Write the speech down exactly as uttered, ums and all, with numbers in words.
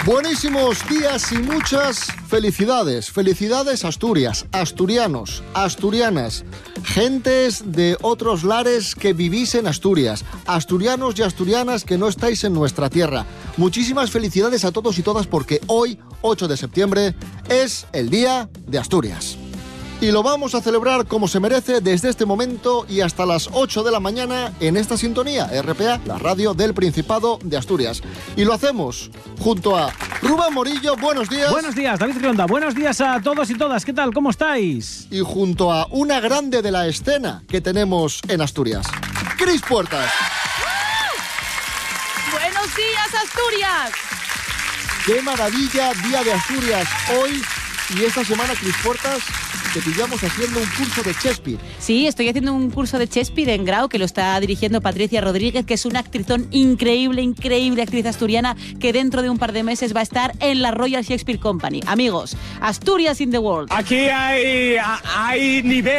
Buenísimos días y muchas felicidades. Felicidades Asturias, asturianos, asturianas, gentes de otros lares que vivís en Asturias, asturianos y asturianas que no estáis en nuestra tierra. Muchísimas felicidades a todos y todas porque hoy, ocho de septiembre, es el Día de Asturias. Y lo vamos a celebrar como se merece desde este momento y hasta las ocho de la mañana en esta sintonía, R P A, la radio del Principado de Asturias. Y lo hacemos junto a Rubén Morillo, buenos días. Buenos días, David Rionda, buenos días a todos y todas, ¿qué tal? ¿Cómo estáis? Y junto a una grande de la escena que tenemos en Asturias, Cris Puertas. ¡Uh! ¡Buenos días, Asturias! ¡Qué maravilla, Día de Asturias! Hoy y esta semana, Cris Puertas, te pillamos haciendo un curso de Shakespeare. Sí, estoy haciendo un curso de Shakespeare en Grau que lo está dirigiendo Patricia Rodríguez, que es una actrizón increíble, increíble actriz asturiana que dentro de un par de meses va a estar en la Royal Shakespeare Company. Amigos, Asturias in the World. Aquí hay, hay nivel.